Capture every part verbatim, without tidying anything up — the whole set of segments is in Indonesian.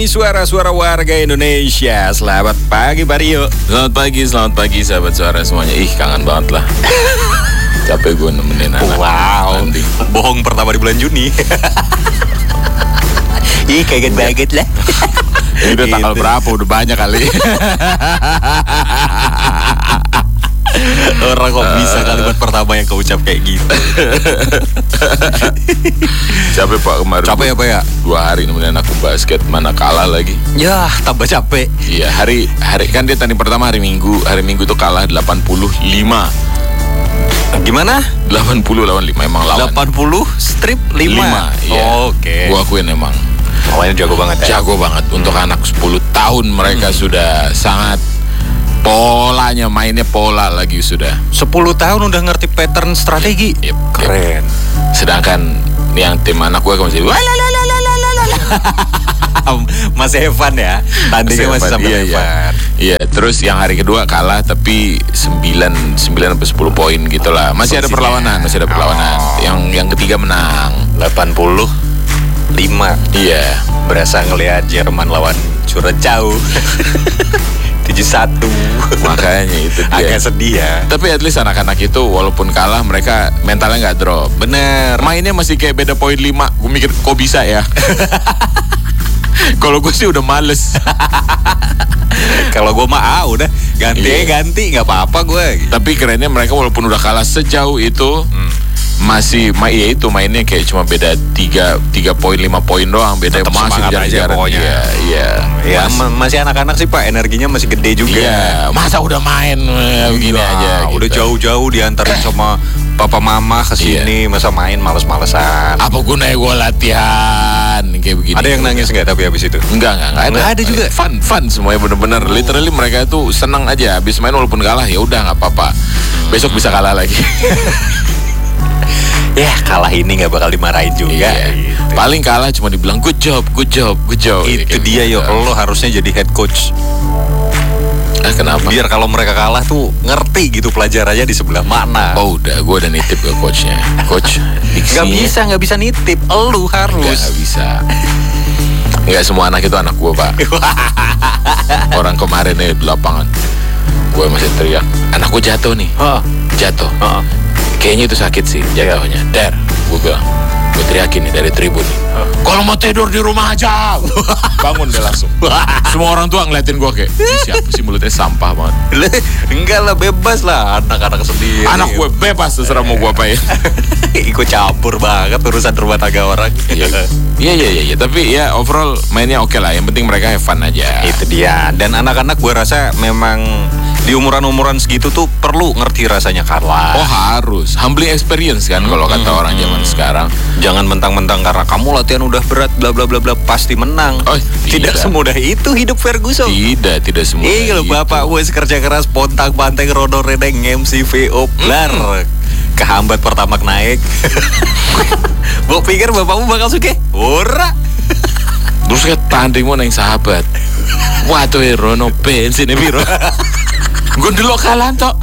suara-suara warga Indonesia. Selamat pagi Bario. Selamat pagi, selamat pagi sahabat suara semuanya. Ih, kangen banget lah. Capek gue nemenin anak. Wow, Nanti. bohong pertama di bulan Juni. Ih, kaget banget lah. Ini udah tanggal Gitu. berapa? Udah banyak kali. Orang kok bisa kalimat pertama yang kau ucap kayak gitu. Capek Pak kemarin. Capek ya Pak ya? Dua hari nemenin aku basket, mana kalah lagi. Ya, tambah capek. Iya, hari hari kan dia tanding pertama hari Minggu. Hari Minggu tuh kalah delapan puluh lima. Gimana? delapan puluh lawan lima emang lawan. delapan puluh strip lima. Iya. Oke. Gua akuin emang Awalnya jago banget ya. jago banget untuk anak sepuluh tahun mereka sudah sangat polanya mainnya pola lagi sudah. sepuluh tahun udah ngerti pattern strategi. Yep, yep. Keren. Sedangkan yang tim anak gue masih walalalalalalalala. Masih Evan ya. Tandingnya masih sampai iya, iya. Evan. Iya, terus yang hari kedua kalah tapi sembilan sembilan sampai sepuluh poin gitu lah. Masih ada Fungsinya. perlawanan, masih ada perlawanan. Oh. Yang yang ketiga menang. delapan puluh lima. Iya. Berasa ngelihat Jerman lawan Curaçao. tujuh satu. Makanya itu dia. Agak sedih ya. Tapi at least anak-anak itu walaupun kalah mereka mentalnya nggak drop. Bener. Mainnya masih kayak beda poin lima. Gue mikir kok bisa ya. Kalau gue sih udah males. Kalau gue mah ah, udah ganti Iya. ganti nggak apa-apa gue. Tapi kerennya mereka walaupun udah kalah sejauh itu Hmm. masih ma ya itu mainnya kayak cuma beda tiga tiga poin lima poin doang, beda Tetap masih semangat aja kejar-kejaran. pokoknya. Iya, iya. Ya Mas- ma- masih anak-anak sih Pak, energinya masih gede juga. Iya, masa udah main eh, begini Iya, aja gitu. udah jauh-jauh diantarin sama papa mama ke sini, masa main males-malesan. Apa gunanya gue latihan kayak begini? Ada yang nangis nggak tapi habis itu? Enggak, enggak, enggak ada. Nggak ada juga. Fun, fun semuanya bener-bener. Literally mereka itu senang aja. Habis main walaupun kalah ya udah nggak apa-apa. Besok bisa kalah lagi. Ya kalah ini nggak bakal dimarahin juga. Iya. Gitu. Paling kalah cuma dibilang good job, good job, good job. Itu Kayak dia gitu. yo, lo harusnya jadi head coach. Ah, kenapa? Biar kalau mereka kalah tuh ngerti gitu pelajarannya di sebelah mana. Oh udah, gue udah nitip ke coachnya. Coach, Nggak diksinya bisa, nggak bisa nitip. Lu Nggak, harus. nggak bisa. Nggak semua anak itu anak gue Pak. Orang kemarin nih di lapangan, gue masih teriak, anak gue jatuh nih, Hah, jatuh. hah. Kayaknya itu sakit sih jatuhnya. Der, gue bilang, gue teriakin nih dari tribun nih. Kalau mau tidur di rumah aja. Bangun dia langsung. Semua orang tua ngeliatin gue kayak, "Ini siapa sih mulutnya sampah banget." Le- Enggak lah, bebas lah anak-anak sendiri. Anak gue bebas terserah mau gue apain. ikut campur banget urusan rumah tangga orang. Iya, iya, iya, iya. Tapi ya overall mainnya oke lah. Yang penting mereka have fun aja. Itu dia. Dan anak-anak gue rasa memang di umuran-umuran segitu tuh perlu ngerti rasanya kalah. Oh harus humbling experience kan kalau kata orang zaman sekarang. Jangan mentang-mentang karena kamu latihan udah berat bla bla bla bla pasti menang. Oh, tidak tidak. semudah itu hidup Ferguson. Tidak, tidak semua. Iya kalau bapak wes kerja keras pontang panting rodo redeng M C V O blar kehambat pertama naik. Gue pikir bapakmu bakal suka. Ora. Terus kayak tanding mau neng sahabat. Waduh, Rono bensin ya biro. Gue di lokalan tok.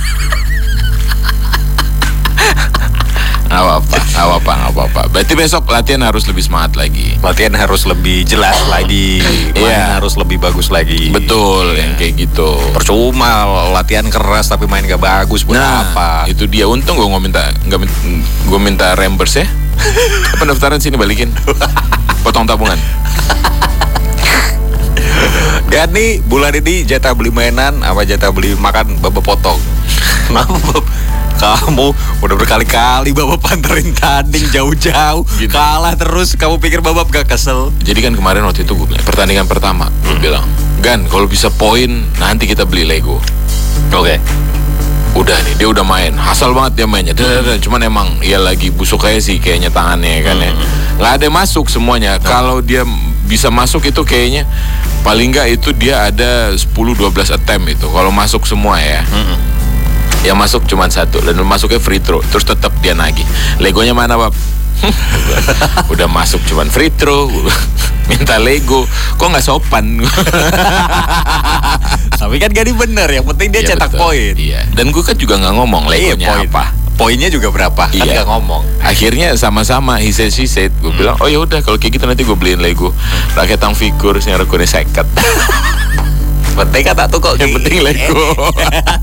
Nggak apa-apa, nggak apa-apa, nggak apa-apa. Berarti besok latihan harus lebih semangat lagi. Latihan harus lebih jelas lagi, main Iya. harus lebih bagus lagi. Betul, yang kayak gitu. Percuma latihan keras tapi main gak bagus buat Nah, apa? itu dia. Untung gue nggak minta, nggak gue minta reimburse ya. Pendaftaran sini balikin. Potong tabungan. Dan nih bulan ini jatah beli mainan apa jatah beli makan bapak potong. Kenapa Bab? Kamu udah berkali-kali bapak panterin tanding jauh-jauh, Gitu. kalah terus. Kamu pikir bapak gak kesel? Jadi kan kemarin waktu itu gue bilang, pertandingan pertama gue bilang, Gan kalau bisa poin nanti kita beli Lego. Oke. Udah nih dia udah main, hasal banget dia mainnya. Dadadada. Cuman emang ya lagi busuk aja sih kayaknya tangannya kan ya. Nggak ada masuk semuanya. Kalau dia bisa masuk itu kayaknya paling nggak itu dia ada sepuluh dua belas attempt itu. Kalau masuk semua ya. Ya masuk cuma satu dan masuknya free throw. Terus tetap dia nagih. Legonya mana, Bab? Udah masuk cuman free throw. Minta Lego. Kok nggak sopan? Tapi kan gak bener, yang penting dia Iya, cetak betul. poin. Iya. Dan gue kan juga nggak ngomong Iya, Legonya poin. apa. poinnya juga berapa? Kan Iya. nggak ngomong. Akhirnya sama-sama he said she said. Gue bilang, oh ya udah kalau kayak gitu nanti gue beliin Lego. Raketang figur, sing regane seket. Penting kata tuh kok. Yang penting Lego.